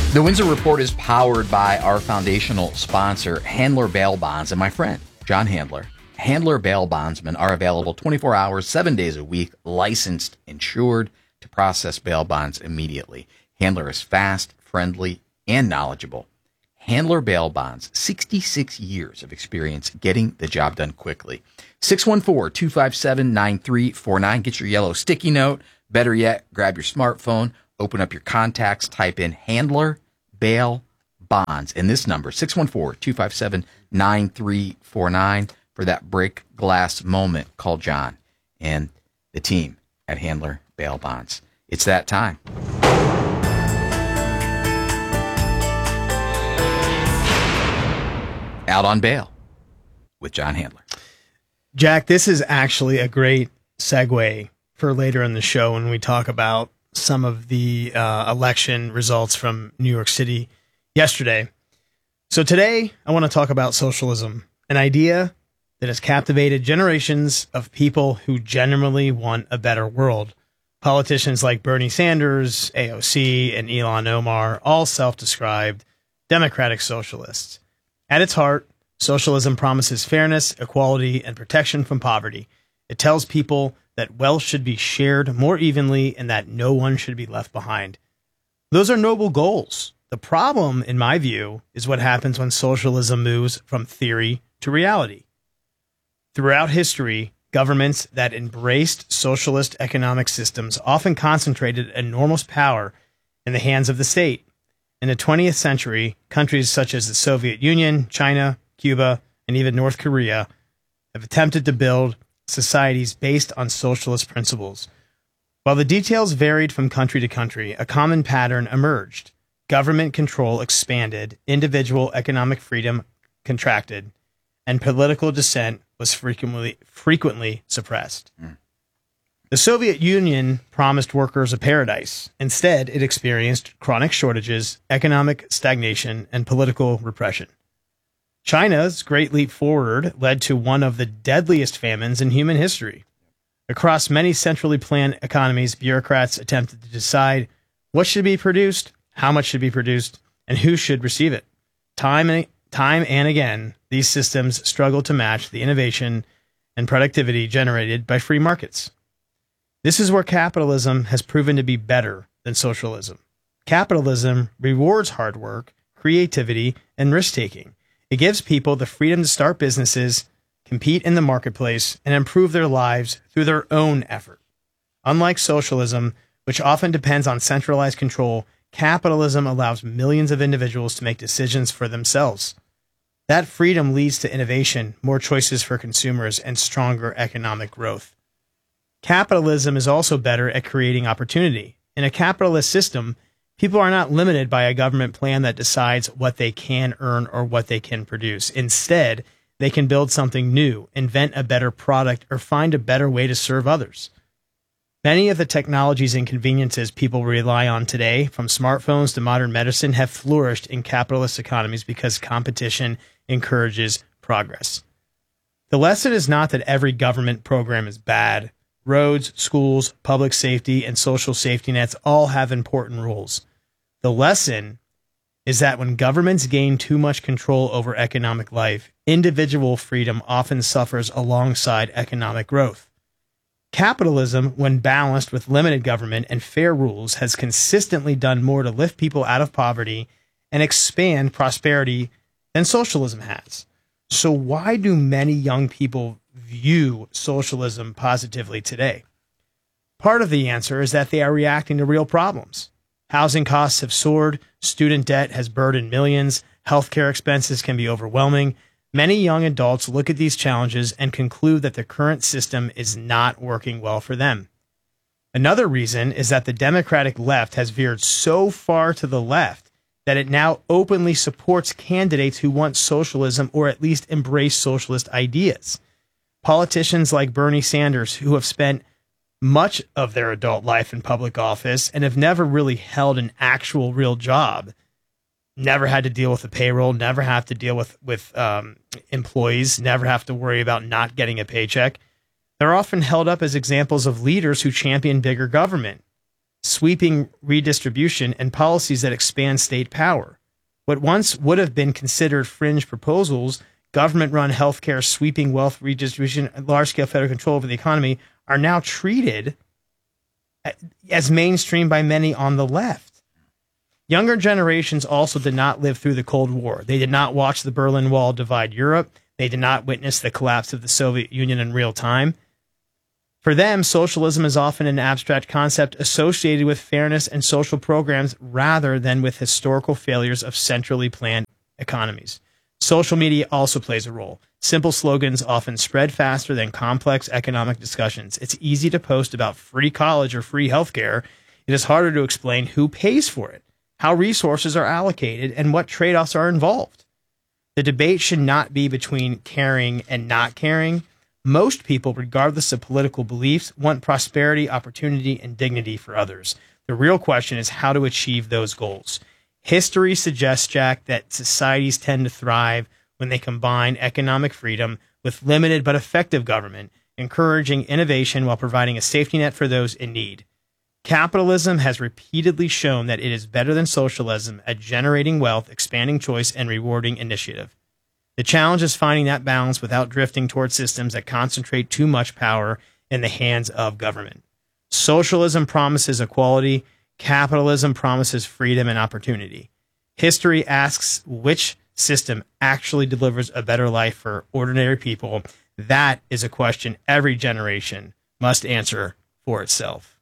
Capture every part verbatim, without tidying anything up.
The Windsor Report is powered by our foundational sponsor, Handler Bail Bonds, and my friend, John Handler. Handler Bail Bondsmen are available twenty-four hours, seven days a week, licensed, insured to process bail bonds immediately. Handler is fast, friendly, and knowledgeable. Handler Bail Bonds, sixty-six years of experience getting the job done quickly. six one four, two five seven, nine three four nine. Get your yellow sticky note. Better yet, grab your smartphone, open up your contacts, type in Handler Bail Bonds, and this number, six one four, two five seven, nine three four nine. For that break glass moment, call John and the team at Handler Bail Bonds. It's that time. Out on Bail with John Handler. Jack, this is actually a great segue for later in the show when we talk about some of the uh, election results from New York City yesterday. So today, I want to talk about socialism, an idea that has captivated generations of people who genuinely want a better world. Politicians like Bernie Sanders, A O C, and Ilhan Omar, all self-described democratic socialists. At its heart, socialism promises fairness, equality, and protection from poverty. It tells people that wealth should be shared more evenly and that no one should be left behind. Those are noble goals. The problem, in my view, is what happens when socialism moves from theory to reality. Throughout history, governments that embraced socialist economic systems often concentrated enormous power in the hands of the state. In the twentieth century, countries such as the Soviet Union, China, Cuba, and even North Korea have attempted to build societies based on socialist principles. While the details varied from country to country, a common pattern emerged. Government control expanded, individual economic freedom contracted, and political dissent was frequently frequently suppressed. Mm. The Soviet Union promised workers a paradise. Instead, it experienced chronic shortages, economic stagnation, and political repression. China's Great Leap Forward led to one of the deadliest famines in human history. Across many centrally planned economies, bureaucrats attempted to decide what should be produced, how much should be produced, and who should receive it. Time and, time and again, these systems struggle to match the innovation and productivity generated by free markets. This is where capitalism has proven to be better than socialism. Capitalism rewards hard work, creativity, and risk-taking. It gives people the freedom to start businesses, compete in the marketplace, and improve their lives through their own effort. Unlike socialism, which often depends on centralized control, capitalism allows millions of individuals to make decisions for themselves. That freedom leads to innovation, more choices for consumers, and stronger economic growth. Capitalism is also better at creating opportunity. In a capitalist system, people are not limited by a government plan that decides what they can earn or what they can produce. Instead, they can build something new, invent a better product, or find a better way to serve others. Many of the technologies and conveniences people rely on today, from smartphones to modern medicine, have flourished in capitalist economies because competition encourages progress. The lesson is not that every government program is bad. Roads, schools, public safety, and social safety nets all have important roles. The lesson is that when governments gain too much control over economic life, individual freedom often suffers alongside economic growth. Capitalism, when balanced with limited government and fair rules, has consistently done more to lift people out of poverty and expand prosperity than socialism has. So why do many young people view socialism positively today? Part of the answer is that they are reacting to real problems. Housing costs have soared, student debt has burdened millions, healthcare expenses can be overwhelming. Many young adults look at these challenges and conclude that the current system is not working well for them. Another reason is that the Democratic left has veered so far to the left that it now openly supports candidates who want socialism or at least embrace socialist ideas. Politicians like Bernie Sanders, who have spent much of their adult life in public office and have never really held an actual real job, never had to deal with the payroll, never have to deal with, with um, employees, never have to worry about not getting a paycheck. They're often held up as examples of leaders who champion bigger government. sweeping redistribution, and policies that expand state power. What once would have been considered fringe proposals, government-run healthcare, sweeping wealth redistribution, and large-scale federal control over the economy, are now treated as mainstream by many on the left. Younger generations also did not live through the Cold War. They did not watch the Berlin Wall divide Europe. They did not witness the collapse of the Soviet Union in real time. For them, socialism is often an abstract concept associated with fairness and social programs rather than with historical failures of centrally planned economies. Social media also plays a role. Simple slogans often spread faster than complex economic discussions. It's easy to post about free college or free healthcare. It is harder to explain who pays for it, how resources are allocated, and what trade-offs are involved. The debate should not be between caring and not caring. Most people, regardless of political beliefs, want prosperity, opportunity, and dignity for others. The real question is how to achieve those goals. History suggests, Jack, that societies tend to thrive when they combine economic freedom with limited but effective government, encouraging innovation while providing a safety net for those in need. Capitalism has repeatedly shown that it is better than socialism at generating wealth, expanding choice, and rewarding initiative. The challenge is finding that balance without drifting toward systems that concentrate too much power in the hands of government. Socialism promises equality. Capitalism promises freedom and opportunity. History asks which system actually delivers a better life for ordinary people. That is a question every generation must answer for itself.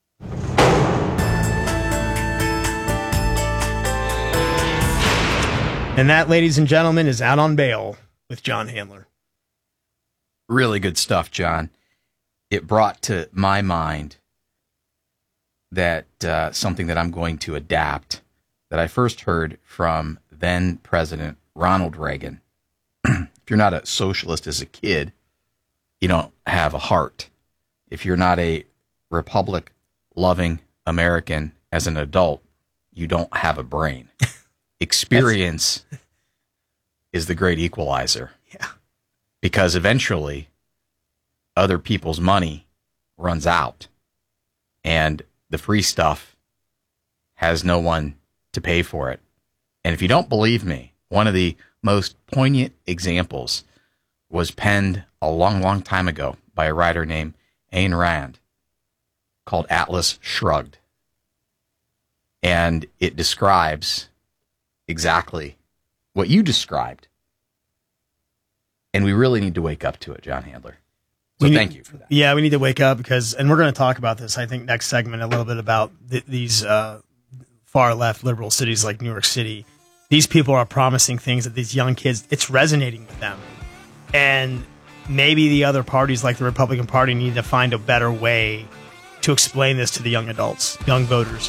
And that, ladies and gentlemen, is Out on Bail with John Handler. Really good stuff, John. It brought to my mind that uh, something that I'm going to adapt that I first heard from then President Ronald Reagan. If you're not a socialist as a kid, you don't have a heart. If you're not a republic-loving American as an adult, you don't have a brain. Experience is the great equalizer. Yeah. Because eventually other people's money runs out and the free stuff has no one to pay for it. And if you don't believe me, one of the most poignant examples was penned a long, long time ago by a writer named Ayn Rand called Atlas Shrugged. And it describes exactly what you described. And we really need to wake up to it, John Handler. So need, thank you for that. Yeah, we need to wake up because, and we're going to talk about this, I think, next segment, a little bit about th- these uh, far left liberal cities like New York City. These people are promising things that these young kids, it's resonating with them. And maybe the other parties like the Republican Party need to find a better way to explain this to the young adults, young voters.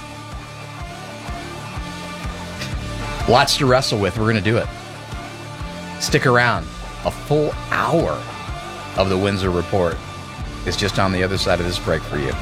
Lots to wrestle with. We're going to do it. Stick around. A full hour of the Windsor Report is just on the other side of this break for you.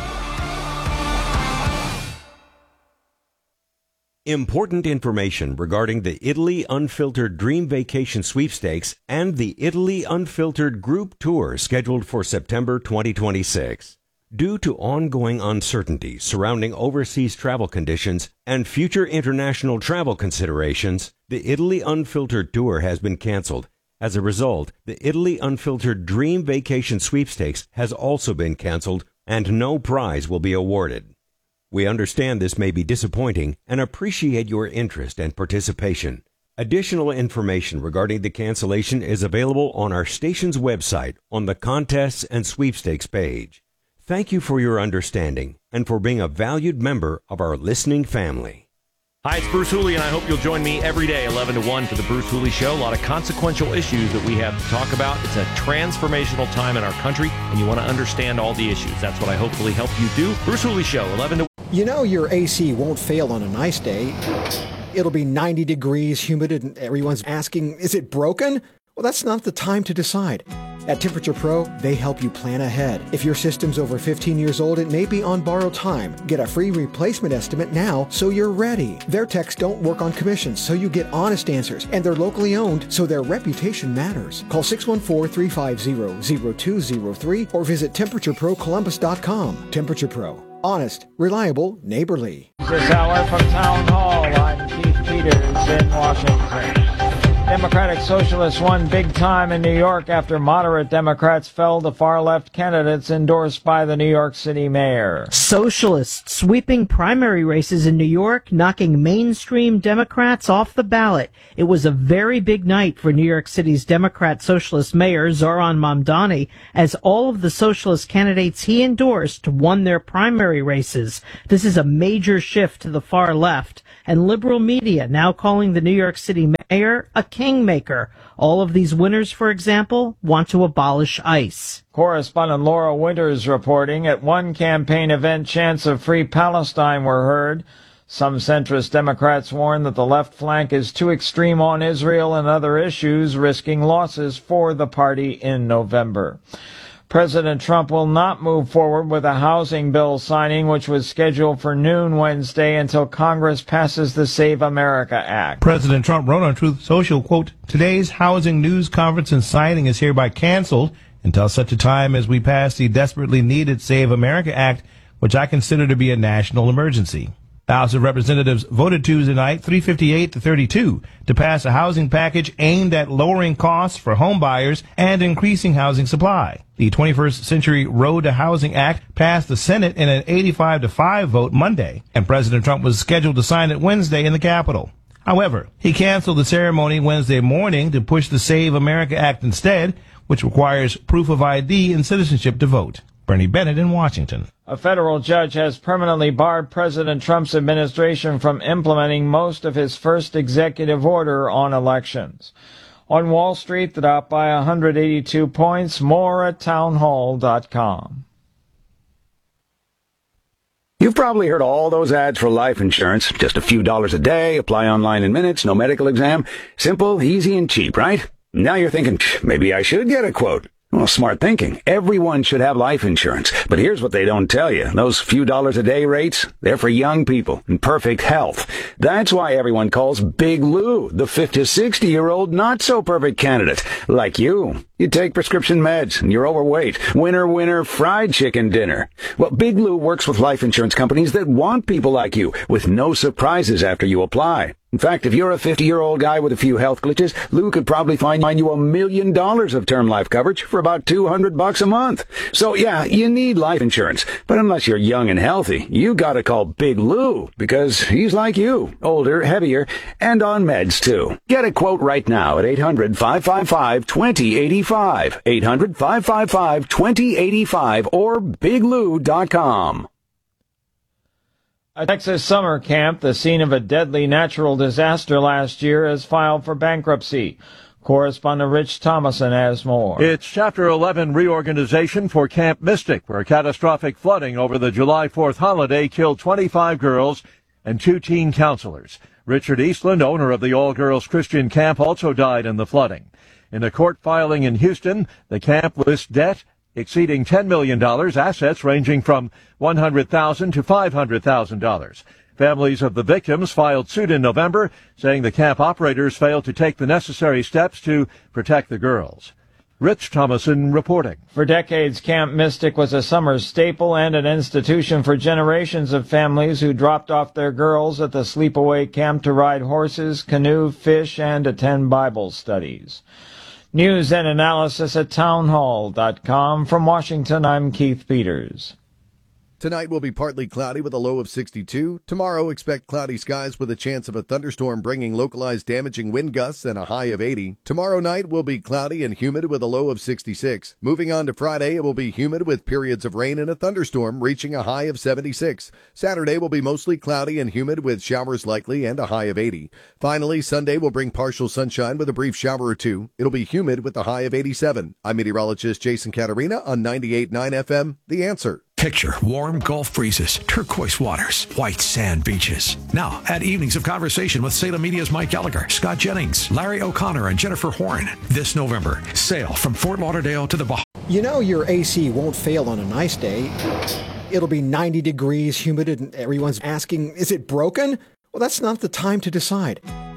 Important information regarding the Italy Unfiltered Dream Vacation Sweepstakes and the Italy Unfiltered Group Tour scheduled for September twenty twenty-six. Due to ongoing uncertainty surrounding overseas travel conditions and future international travel considerations, the Italy Unfiltered Tour has been canceled. As a result, the Italy Unfiltered Dream Vacation Sweepstakes has also been canceled and no prize will be awarded. We understand this may be disappointing and appreciate your interest and participation. Additional information regarding the cancellation is available on our station's website on the Contests and Sweepstakes page. Thank you for your understanding and for being a valued member of our listening family. Hi, it's Bruce Hooley, and I hope you'll join me every day, eleven to one, for the Bruce Hooley Show. A lot of consequential issues that we have to talk about. It's a transformational time in our country, and you want to understand all the issues. That's what I hopefully help you do. Bruce Hooley Show, eleven to one. You know your A C won't fail on a nice day. It'll be ninety degrees, humid, and everyone's asking, is it broken? Well, that's not the time to decide. At Temperature Pro, they help you plan ahead. If your system's over fifteen years old, it may be on borrowed time. Get a free replacement estimate now so you're ready. Their techs don't work on commissions, so you get honest answers. And they're locally owned, so their reputation matters. Call six one four, three five zero, zero two zero three or visit temperature pro columbus dot com. Temperature Pro, Honest, reliable, neighborly. This hour from Town Hall, I'm Keith Peters in Washington. Democratic Socialists won big time in New York after moderate Democrats fell to far-left candidates endorsed by the New York City mayor. Socialists sweeping primary races in New York, knocking mainstream Democrats off the ballot. It was a very big night for New York City's Democrat Socialist mayor, Zohran Mamdani, as all of the socialist candidates he endorsed won their primary races. This is a major shift to the far left, and liberal media now calling the New York City mayor a kingmaker. All of these winners, for example, want to abolish ICE. Correspondent Laura Winters reporting at one campaign event, chants of free Palestine were heard. Some centrist Democrats warn that the left flank is too extreme on Israel and other issues, risking losses for the party in November. President Trump will not move forward with a housing bill signing, which was scheduled for noon Wednesday, until Congress passes the Save America Act. President Trump wrote on Truth Social, quote, "Today's housing news conference and signing is hereby canceled until such a time as we pass the desperately needed Save America Act, which I consider to be a national emergency." The House of Representatives voted Tuesday night three fifty-eight to thirty-two to pass a housing package aimed at lowering costs for home buyers and increasing housing supply. The twenty-first Century Road to Housing Act passed the Senate in an eighty-five to five vote Monday, and President Trump was scheduled to sign it Wednesday in the Capitol. However, he canceled the ceremony Wednesday morning to push the Save America Act instead, which requires proof of I D and citizenship to vote. Bernie Bennett in Washington. A federal judge has permanently barred President Trump's administration from implementing most of his first executive order on elections. On Wall Street, the Dow by one hundred eighty-two points. More at townhall dot com. You've probably heard all those ads for life insurance. Just a few dollars a day, apply online in minutes, no medical exam. Simple, easy, and cheap, right? Now you're thinking, maybe I should get a quote. Well, smart thinking. Everyone should have life insurance. But here's what they don't tell you. Those few dollars a day rates, they're for young people in perfect health. That's why everyone calls Big Lou the fifty to sixty-year-old not-so-perfect candidate, like you. You take prescription meds, and you're overweight. Winner, winner, fried chicken dinner. Well, Big Lou works with life insurance companies that want people like you, with no surprises after you apply. In fact, if you're a fifty-year-old guy with a few health glitches, Lou could probably find you a million dollars of term life coverage for about two hundred bucks a month. So yeah, you need life insurance. But unless you're young and healthy, you gotta call Big Lou, because he's like you, older, heavier, and on meds too. Get a quote right now at eight hundred, five five five, two zero eight five, eight hundred, five five five, two zero eight five, or big lou dot com. A Texas summer camp, the scene of a deadly natural disaster last year, has filed for bankruptcy. Correspondent Rich Thomason has more. It's Chapter eleven reorganization for Camp Mystic, where catastrophic flooding over the July fourth holiday killed twenty-five girls and two teen counselors. Richard Eastland, owner of the all-girls Christian camp, also died in the flooding. In a court filing in Houston, the camp lists debt exceeding ten million dollars, assets ranging from one hundred thousand dollars to five hundred thousand dollars. Families of the victims filed suit in November, saying the camp operators failed to take the necessary steps to protect the girls. Rich Thomason reporting. For decades, Camp Mystic was a summer staple and an institution for generations of families who dropped off their girls at the sleepaway camp to ride horses, canoe, fish, and attend Bible studies. News and analysis at townhall dot com. From Washington, I'm Keith Peters. Tonight will be partly cloudy with a low of sixty-two. Tomorrow, expect cloudy skies with a chance of a thunderstorm bringing localized damaging wind gusts and a high of eighty. Tomorrow night will be cloudy and humid with a low of sixty-six. Moving on to Friday, it will be humid with periods of rain and a thunderstorm reaching a high of seventy-six. Saturday will be mostly cloudy and humid with showers likely and a high of eighty. Finally, Sunday will bring partial sunshine with a brief shower or two. It'll be humid with a high of eighty-seven. I'm meteorologist Jason Caterina on ninety-eight point nine F M, The Answer. Picture warm Gulf breezes, turquoise waters, white sand beaches. Now, add evenings of conversation with Salem Media's Mike Gallagher, Scott Jennings, Larry O'Connor, and Jennifer Horn. This November, sail from Fort Lauderdale to the Bahamas. You know your A C won't fail on a nice day. It'll be ninety degrees, humid, and everyone's asking, is it broken? Well, that's not the time to decide.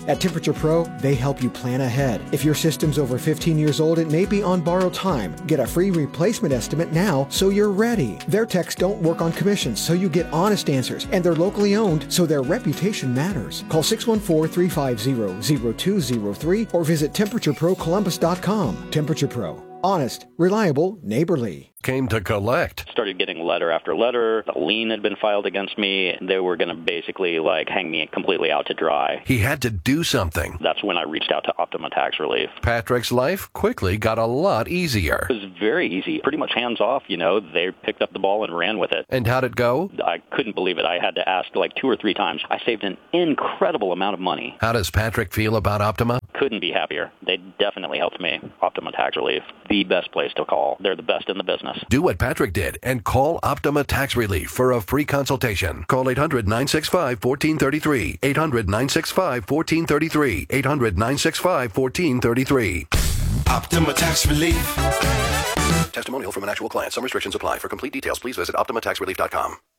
At Temperature Pro, they help you plan ahead. If your system's over fifteen years old, it may be on borrowed time. Get a free replacement estimate now so you're ready. Their techs don't work on commissions, so you get honest answers. And they're locally owned, so their reputation matters. Call six one four, three five zero, zero two zero three or visit temperature pro columbus dot com. Temperature Pro. Honest, reliable, neighborly. Came to collect. Started getting letter after letter. A lien had been filed against me. They were going to basically like hang me completely out to dry. He had to do something. That's when I reached out to Optima Tax Relief. Patrick's life quickly got a lot easier. It was very easy. Pretty much hands off, you know. They picked up the ball and ran with it. And how'd it go? I couldn't believe it. I had to ask like two or three times. I saved an incredible amount of money. How does Patrick feel about Optima? Couldn't be happier. They definitely helped me. Optima Tax Relief. The best place to call. They're the best in the business. Do what Patrick did and call Optima Tax Relief for a free consultation. Call eight hundred, nine six five, one four three three. eight hundred, nine six five, one four three three. eight hundred, nine six five, one four three three. Optima Tax Relief. Testimonial from an actual client. Some restrictions apply. For complete details, please visit optima tax relief dot com.